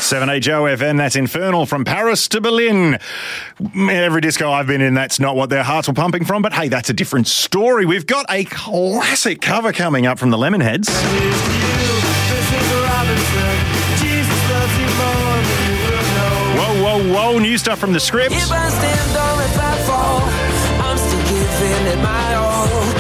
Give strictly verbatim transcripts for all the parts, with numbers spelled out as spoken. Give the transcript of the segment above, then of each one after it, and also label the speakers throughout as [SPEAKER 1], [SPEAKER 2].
[SPEAKER 1] seven H O F M, that's Infernal from Paris to Berlin. Every disco I've been in, that's not what their hearts were pumping from, but hey, that's a different story. We've got a classic cover coming up from the Lemonheads. Whoa, whoa, whoa, new stuff from the Script.
[SPEAKER 2] If I stand or if I fall, I'm still giving it my all.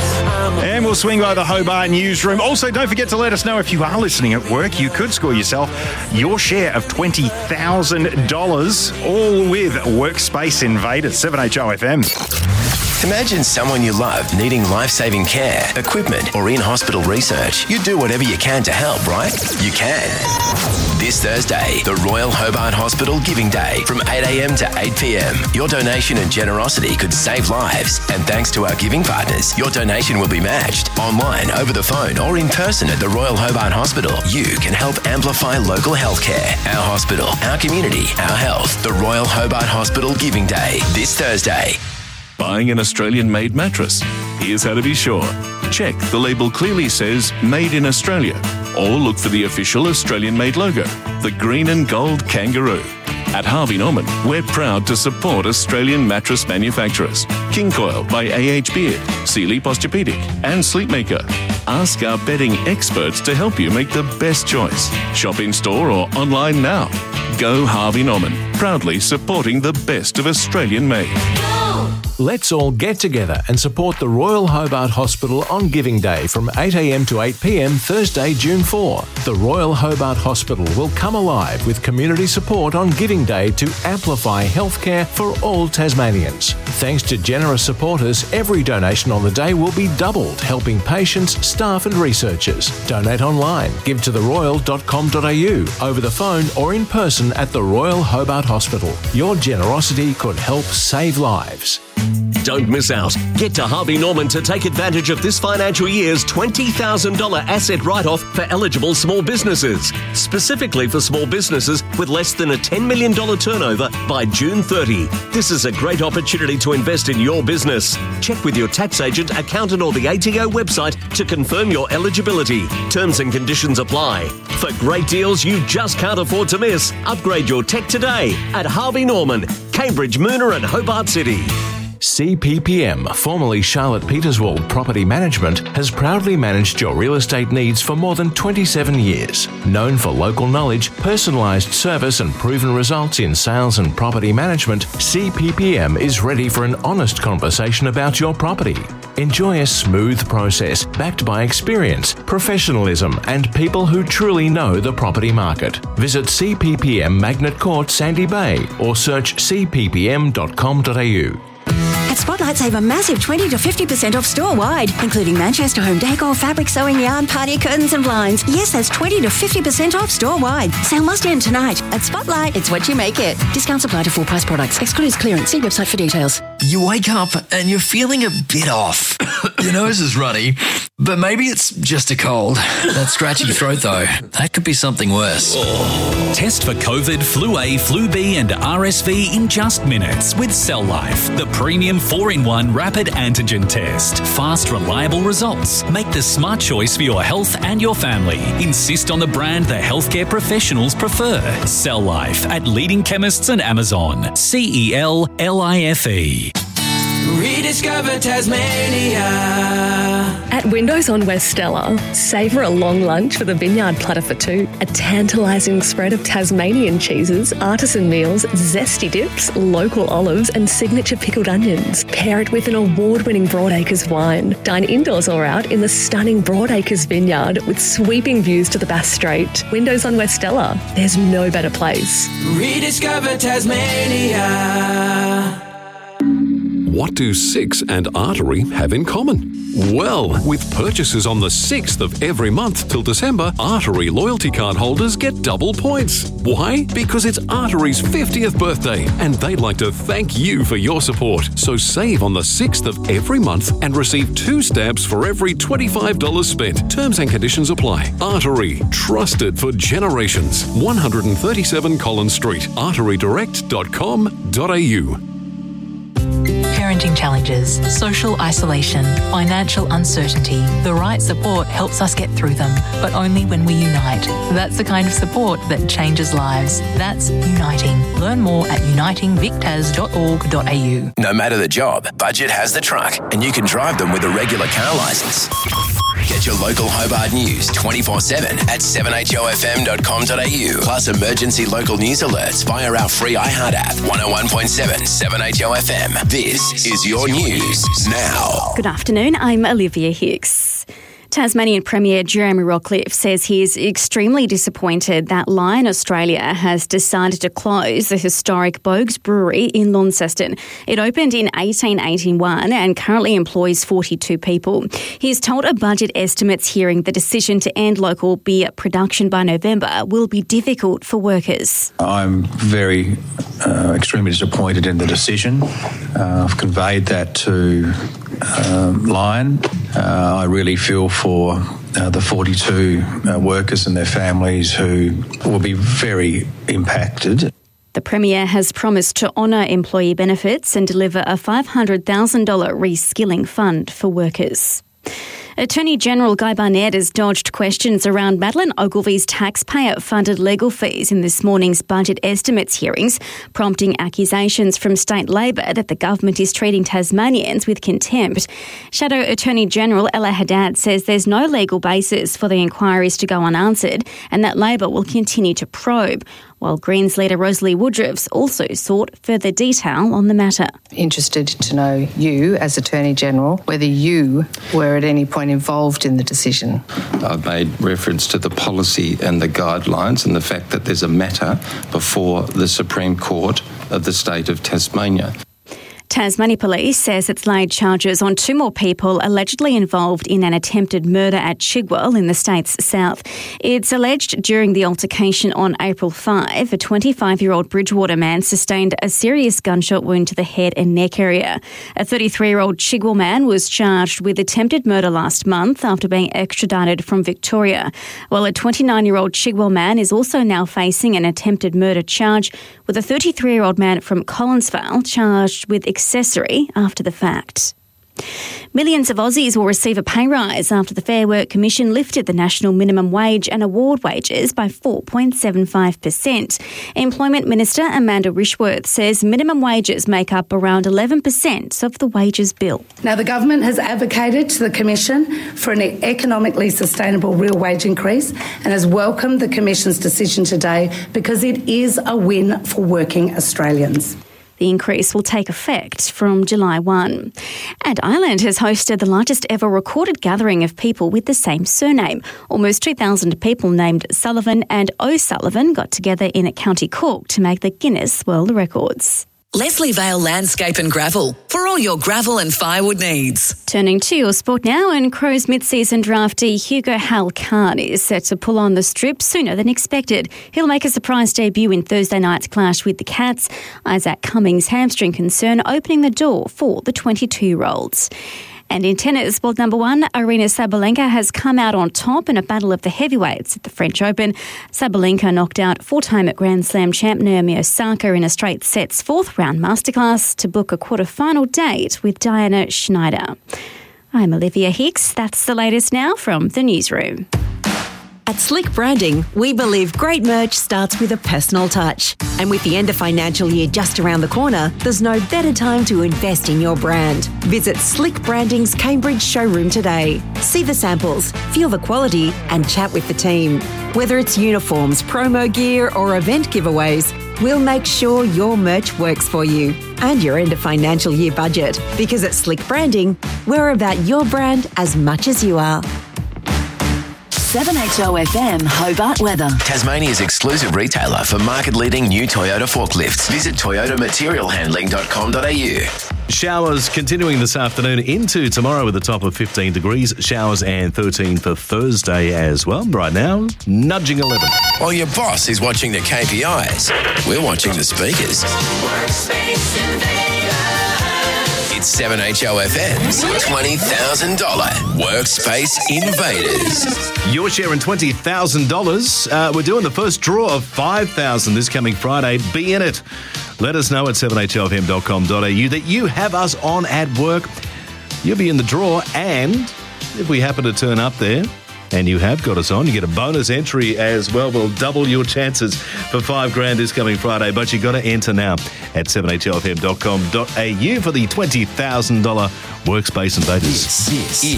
[SPEAKER 1] And we'll swing by the Hobart newsroom. Also, don't forget to let us know if you are listening at work. You could score yourself your share of twenty thousand dollars, all with Workspace Invaders. seven H O F M.
[SPEAKER 3] Imagine someone you love needing life-saving care, equipment, or in-hospital research. You do whatever you can to help, right? You can. This Thursday, the Royal Hobart Hospital Giving Day from eight a.m. to eight p.m. Your donation and generosity could save lives. And thanks to our giving partners, your donation will be matched online, over the phone, or in person at the Royal Hobart Hospital. You can help amplify local healthcare. Our hospital, our community, our health. The Royal Hobart Hospital Giving Day, this Thursday.
[SPEAKER 4] Buying an Australian-made mattress? Here's how to be sure. Check the label clearly says Made in Australia, or look for the official Australian-made logo, the green and gold kangaroo. At Harvey Norman, we're proud to support Australian mattress manufacturers. King Coil by A H Beard, Sealy Posturepedic, and Sleepmaker. Ask our bedding experts to help you make the best choice. Shop in-store or online now. Go Harvey Norman, proudly supporting the best of Australian-made.
[SPEAKER 5] Let's all get together and support the Royal Hobart Hospital on Giving Day from eight a.m. to eight p.m. Thursday, June fourth. The Royal Hobart Hospital will come alive with community support on Giving Day to amplify healthcare for all Tasmanians. Thanks to generous supporters, every donation on the day will be doubled, helping patients, staff and researchers. Donate online, give to the royal dot com dot a u, over the phone or in person at the Royal Hobart Hospital. Your generosity could help save lives.
[SPEAKER 6] Don't miss out. Get to Harvey Norman to take advantage of this financial year's twenty thousand dollars asset write-off for eligible small businesses. Specifically for small businesses with less than a ten million dollars turnover by June thirtieth. This is a great opportunity to invest in your business. Check with your tax agent, accountant or the A T O website to confirm your eligibility. Terms and conditions apply. For great deals you just can't afford to miss, upgrade your tech today at Harvey Norman, Cambridge, Moona and Hobart City.
[SPEAKER 5] C P P M, formerly Charlotte Peterswald Property Management, has proudly managed your real estate needs for more than twenty-seven years. Known for local knowledge, personalised service and proven results in sales and property management, C P P M is ready for an honest conversation about your property. Enjoy a smooth process backed by experience, professionalism and people who truly know the property market. Visit C P P M Magnet Court, Sandy Bay or search c p p m dot com dot a u.
[SPEAKER 7] At Spotlight, save a massive twenty to fifty percent off store-wide, including Manchester home decor, fabric, sewing yarn, party curtains and blinds. Yes, that's twenty to fifty percent off store-wide. Sale must end tonight. At Spotlight, it's what you make it. Discounts apply to full-price products. Excludes clearance. See website for details.
[SPEAKER 8] You wake up and you're feeling a bit off. Your nose is runny, but maybe it's just a cold. That scratchy throat, though, that could be something worse.
[SPEAKER 9] Oh. Test for COVID, Flu A, Flu B and R S V in just minutes with Cell Life, the premium four in one rapid antigen test. Fast, reliable results. Make the smart choice for your health and your family. Insist on the brand the healthcare professionals prefer. Cell Life at leading chemists and Amazon. C E L L I F E.
[SPEAKER 2] Rediscover Tasmania.
[SPEAKER 10] At Windows on West Stella, savour a long lunch with a vineyard platter for two, a tantalising spread of Tasmanian cheeses, artisan meals, zesty dips, local olives and signature pickled onions. Pair it with an award-winning Broadacres wine. Dine indoors or out in the stunning Broadacres vineyard with sweeping views to the Bass Strait. Windows on West Stella, there's no better place.
[SPEAKER 2] Rediscover Tasmania.
[SPEAKER 11] What do Six and Artery have in common? Well, with purchases on the sixth of every month till December, Artery loyalty card holders get double points. Why? Because it's Artery's fiftieth birthday and they'd like to thank you for your support. So save on the sixth of every month and receive two stamps for every twenty-five dollars spent. Terms and conditions apply. Artery, trusted for generations. one thirty-seven Collins Street, artery direct dot com dot a u.
[SPEAKER 12] parenting challenges, social isolation, financial uncertainty. The right support helps us get through them, but only when we unite. That's the kind of support that changes lives. That's uniting. Learn more at uniting vic tas dot org dot a u.
[SPEAKER 3] No matter the job, Budget has the truck, and you can drive them with a regular car licence. Get your local Hobart news twenty-four seven at seven h o f m dot com dot a u. Plus emergency local news alerts via our free iHeart app. one oh one point seven, seven H O F M. This is your news now.
[SPEAKER 13] Good afternoon, I'm Olivia Hicks. Tasmanian Premier Jeremy Rockliff says he is extremely disappointed that Lion Australia has decided to close the historic Bogues Brewery in Launceston. It opened in eighteen eighty-one and currently employs forty-two people. He has told a Budget Estimates hearing the decision to end local beer production by November will be difficult for workers.
[SPEAKER 14] I'm very, uh, extremely disappointed in the decision. Uh, I've conveyed that to um, Lion. Uh, I really feel for uh, the forty-two uh, workers and their families who will be very impacted.
[SPEAKER 13] The Premier has promised to honour employee benefits and deliver a five hundred thousand dollars reskilling fund for workers. Attorney General Guy Barnett has dodged questions around Madeleine Ogilvy's taxpayer-funded legal fees in this morning's Budget Estimates hearings, prompting accusations from state Labor that the government is treating Tasmanians with contempt. Shadow Attorney General Ella Haddad says there's no legal basis for the inquiries to go unanswered and that Labor will continue to probe, while Greens leader Rosalie Woodruff's also sought further detail on the matter.
[SPEAKER 15] Interested to know you, as Attorney General, whether you were at any point involved in the decision.
[SPEAKER 16] I've made reference to the policy and the guidelines and the fact that there's a matter before the Supreme Court of the state of Tasmania.
[SPEAKER 13] Tasmania Police says it's laid charges on two more people allegedly involved in an attempted murder at Chigwell in the state's south. It's alleged during the altercation on April fifth, a twenty-five-year-old Bridgewater man sustained a serious gunshot wound to the head and neck area. A thirty-three-year-old Chigwell man was charged with attempted murder last month after being extradited from Victoria, while a twenty-nine-year-old Chigwell man is also now facing an attempted murder charge, with a thirty-three-year-old man from Collinsvale charged with accessory after the fact. Millions of Aussies will receive a pay rise after the Fair Work Commission lifted the national minimum wage and award wages by four point seven five percent. Employment Minister Amanda Rishworth says minimum wages make up around eleven percent of the wages bill.
[SPEAKER 17] Now, the government has advocated to the Commission for an economically sustainable real wage increase and has welcomed the Commission's decision today because it is a win for working Australians.
[SPEAKER 13] The increase will take effect from July first. And Ireland has hosted the largest ever recorded gathering of people with the same surname. Almost two thousand people named Sullivan and O'Sullivan got together in County Cork to make the Guinness World Records.
[SPEAKER 18] Leslie Vale Landscape and Gravel for all your gravel and firewood needs.
[SPEAKER 13] Turning to your sport now, and Crows mid-season draftee Hugo Halkan is set to pull on the strip sooner than expected. He'll make a surprise debut in Thursday night's clash with the Cats. Isaac Cummings' hamstring concern opening the door for the twenty-two-year-olds. And in tennis, world number one, Aryna Sabalenka has come out on top in a battle of the heavyweights at the French Open. Sabalenka knocked out four-time Grand Slam champ Naomi Osaka in a straight sets fourth round masterclass to book a quarter-final date with Diana Schneider. I'm Olivia Hicks. That's the latest now from the newsroom.
[SPEAKER 19] At Slick Branding, we believe great merch starts with a personal touch. And with the end of financial year just around the corner, there's no better time to invest in your brand. Visit Slick Branding's Cambridge showroom today. See the samples, feel the quality, and chat with the team. Whether it's uniforms, promo gear, or event giveaways, we'll make sure your merch works for you and your end of financial year budget. Because at Slick Branding, we're about your brand as much as you are.
[SPEAKER 18] seven H O F M Hobart weather.
[SPEAKER 3] Tasmania's exclusive retailer for market-leading new Toyota forklifts. Visit toyota material handling dot com dot a u.
[SPEAKER 20] Showers continuing this afternoon into tomorrow with a top of fifteen degrees. Showers and thirteen for Thursday as well. Right now, nudging eleven.
[SPEAKER 3] While your boss is watching the K P Is, we're watching the speakers. It's seven H O F M's twenty thousand dollars Workspace Invaders.
[SPEAKER 20] Your share in twenty thousand dollars. Uh, we're doing the first draw of five thousand dollars this coming Friday. Be in it. Let us know at seven h o f m dot com dot a u that you have us on at work. You'll be in the draw, and if we happen to turn up there and you have got us on, you get a bonus entry as well. We'll double your chances for five grand this coming Friday, but you got to enter now at seven h o f m dot com dot a u for the twenty thousand dollars Workspace Invaders.
[SPEAKER 3] This is